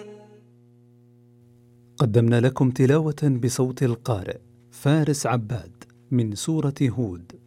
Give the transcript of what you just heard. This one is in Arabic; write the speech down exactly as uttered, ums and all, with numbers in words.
قدمنا لكم تلاوة بصوت القارئ فارس عباد من سورة هود.